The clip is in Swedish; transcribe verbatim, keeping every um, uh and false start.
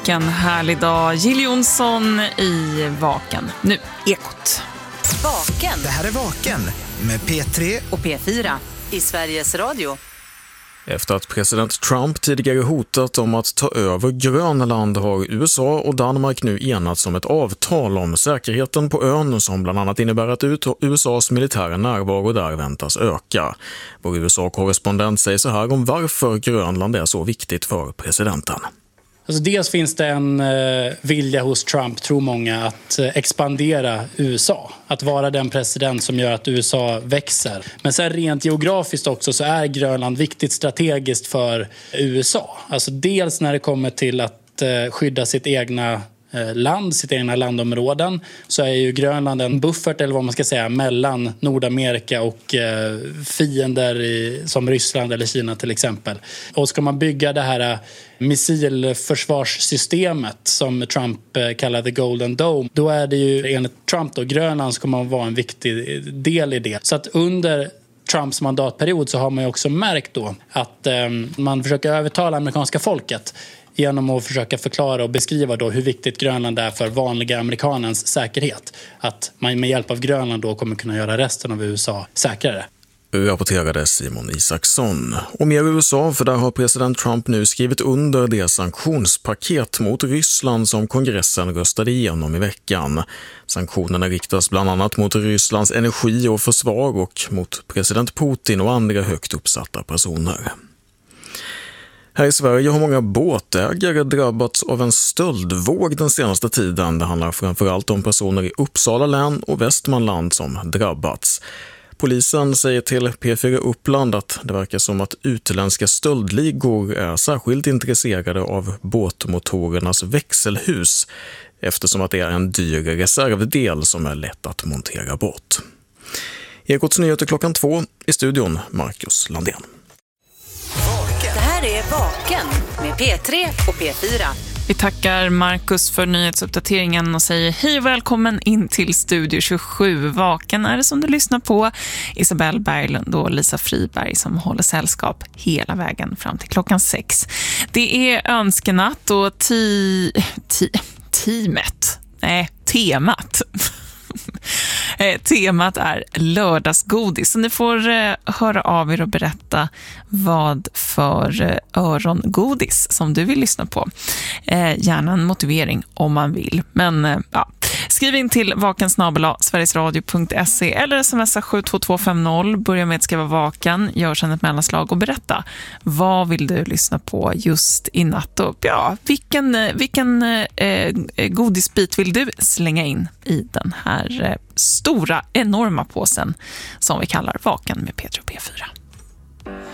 En härlig dag. Jill Johnson i Vaken. Nu, Ekot. Vaken. Det här är Vaken med P tre och P fyra i Sveriges Radio. Efter att president Trump tidigare hotat om att ta över Grönland har U S A och Danmark nu enats om ett avtal om säkerheten på ön som bland annat innebär att U S A:s militära närvaro där väntas öka. Vår U S A-korrespondent säger så här om varför Grönland är så viktigt för presidenten. Alltså dels finns det en eh, vilja hos Trump, tror många, att eh, expandera U S A. Att vara den president som gör att U S A växer. Men sen rent geografiskt också så är Grönland viktigt strategiskt för U S A. Alltså dels när det kommer till att eh, skydda sitt egna land, sitt egna landområden, så är ju Grönland en buffert, eller vad man ska säga, mellan Nordamerika och eh, fiender i, som Ryssland eller Kina till exempel. Och ska man bygga det här missilförsvarssystemet som Trump eh, kallar the Golden Dome, då är det ju enligt Trump då, Grönland ska man vara en viktig del i det. Så att under Trumps mandatperiod så har man ju också märkt då att eh, man försöker övertala amerikanska folket genom att försöka förklara och beskriva då hur viktigt Grönland är för vanliga amerikanens säkerhet. Att man med hjälp av Grönland då kommer kunna göra resten av U S A säkrare. Rapporterade Simon Isaksson. Och mer U S A, för där har president Trump nu skrivit under det sanktionspaket mot Ryssland som kongressen röstade igenom i veckan. Sanktionerna riktas bland annat mot Rysslands energi och försvar och mot president Putin och andra högt uppsatta personer. Här i Sverige har många båtägare drabbats av en stöldvåg den senaste tiden. Det handlar framförallt om personer i Uppsala län och Västmanland som drabbats. Polisen säger till P fyra Uppland att det verkar som att utländska stöldligor är särskilt intresserade av båtmotorernas växelhus, eftersom att det är en dyr reservdel som är lätt att montera bort. Ekots nyheter klockan två, i studion Marcus Landén. Det här är Vaken med P tre och P fyra. Vi tackar Marcus för nyhetsuppdateringen och säger hej och välkommen in till Studio tjugosju. Vaken är det som du lyssnar på. Isabelle Berglund och Lisa Friberg som håller sällskap hela vägen fram till klockan sex. Det är önskenatt och ti... ti... teamet. Nej, temat. Temat är lördagsgodis. Så ni får eh, höra av er och berätta vad för eh, örongodis som du vill lyssna på. Eh, gärna en motivering om man vill. Men eh, ja, skriv in till vakensnabel-a sverigesradio punkt se eller smsa sju två två fem noll. Börja med att skriva vaken, gör sedan ett mellanslag och berätta vad vill du lyssna på just i natt. Och ja, vilken, vilken eh, godisbit vill du slänga in i den här eh, stora, enorma påsen som vi kallar Vaken med P tre och P fyra.